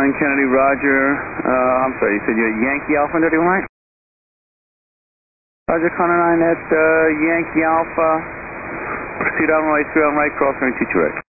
9 Kennedy, roger. I'm sorry, you said you're Yankee Alpha on dirty line? Roger, Connor 9 at Yankee Alpha. Proceed on right, 3 on right, cross runway 22 right.